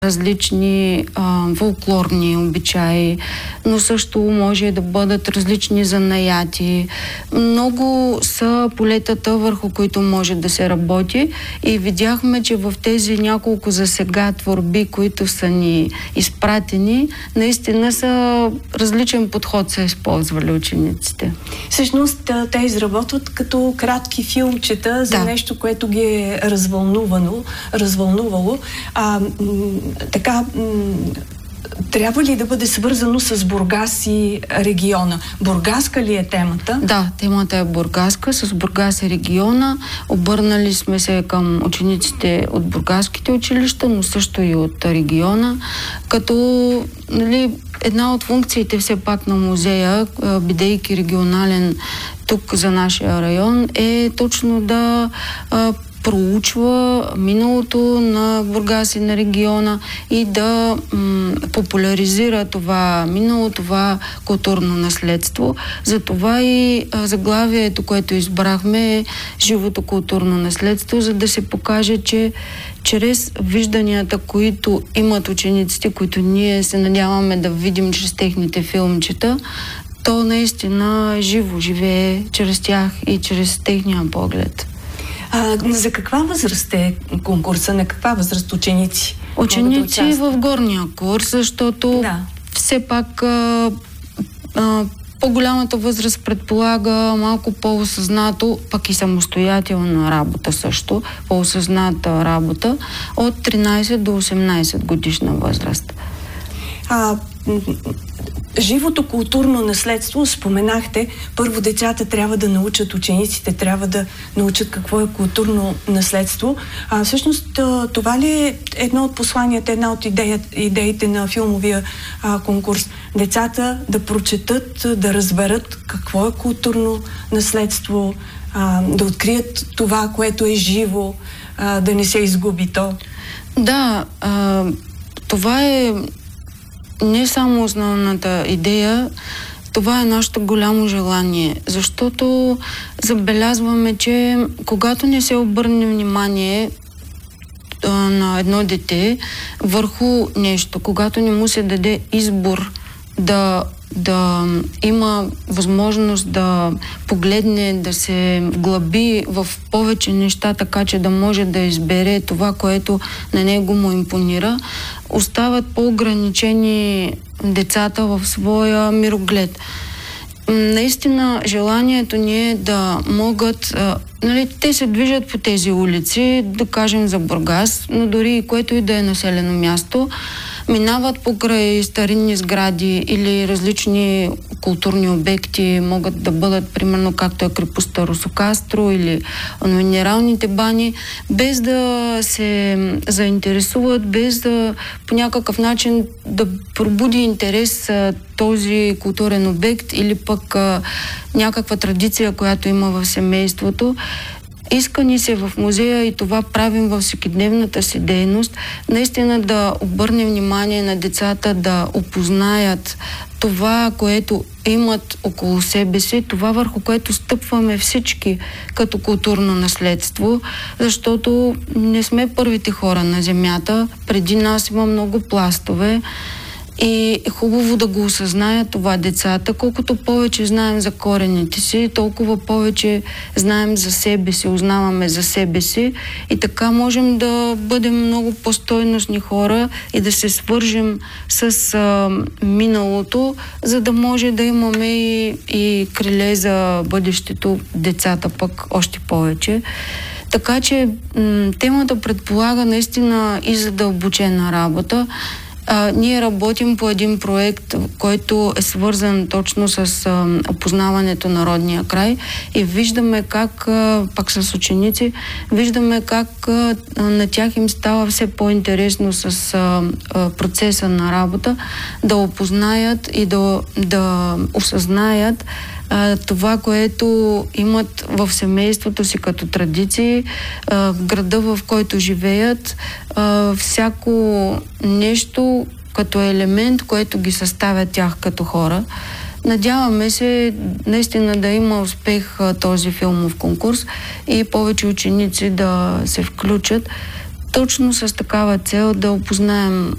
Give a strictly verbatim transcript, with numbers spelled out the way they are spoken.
различни а, фолклорни обичаи, но също може да бъдат различни занаяти. Много са полетата, върху които може да се работи, и видяхме, че в тези няколко за сега творби, които са ни изпратени, наистина са различен подход са използвали учениците. Всъщност те изработват като кратки филмчета за да. нещо, което ги е развълнувано, развълнувало. А, м- така, м- трябва ли да бъде свързано с Бургас и региона? Бургаска ли е темата? Да, темата е бургаска, с Бургас и региона. Обърнали сме се към учениците от бургаските училища, но също и от региона, като, нали, една от функциите все пак на музея, бидейки регионален тук за нашия район, е точно да а, проучва миналото на Бургас и на региона и да м, популяризира това минало, това културно наследство. Затова и а, заглавието, което избрахме, е живото културно наследство, за да се покаже, че чрез вижданията, които имат учениците, които ние се надяваме да видим чрез техните филмчета, то наистина живо живее чрез тях и чрез техния поглед. А, за каква възраст е конкурса? На каква възраст ученици? Ученици да в горния курс, защото да. все пак а, а, по-голямата възраст предполага малко по-осъзнато, пък и самостоятелна работа също, по-осъзната работа от тринайсет до осемнайсет годишна възраст. А, живото културно наследство, споменахте, първо децата трябва да научат, учениците трябва да научат какво е културно наследство. А, всъщност това ли е едно от посланията, една от идея, идеите на филмовия а, конкурс? Децата да прочетат, да разберат какво е културно наследство, а, да открият това, което е живо, а, да не се изгуби то. Да, а, това е не само основната идея, това е нашето голямо желание, защото забелязваме, че когато не се обърне внимание а, на едно дете върху нещо, когато не му се даде избор да, да има възможност да погледне, да се вглъби в повече неща, така че да може да избере това, което на него му импонира, остават по-ограничени децата в своя мироглед. Наистина желанието ни е да могат, а, нали, те се движат по тези улици, да кажем за Бургас, но дори което и да е населено място, минават покрай старинни сгради или различни културни обекти, могат да бъдат, примерно, както е крепостта Русокастро или минералните бани, без да се заинтересуват, без да по някакъв начин да пробуди интерес този културен обект или пък а, някаква традиция, която има в семейството. Иска ни се в музея, и това правим във всекидневната си дейност, наистина да обърнем внимание на децата да опознаят това, което имат около себе си, това, върху което стъпваме всички като културно наследство, защото не сме първите хора на Земята. Преди нас има много пластове. И е хубаво да го осъзнаят това децата. Колкото повече знаем за корените си, толкова повече знаем за себе си, узнаваме за себе си, и така можем да бъдем много по-стойностни хора и да се свържем с а, миналото, за да може да имаме и, и криле за бъдещето, децата пък още повече. Така че м- темата предполага наистина и задълбочена работа. А, ние работим по един проект, който е свързан точно с а, опознаването на родния край, и виждаме как, а, пак с ученици, виждаме как а, на тях им става все по-интересно с а, а, процеса на работа, да опознаят и да, да осъзнаят а, това, което имат в семейството си като традиции, а, в града, в който живеят, а, всяко нещо като елемент, което ги съставя тях като хора. Надяваме се наистина да има успех този филмов конкурс и повече ученици да се включат. точно с такава цел да опознаем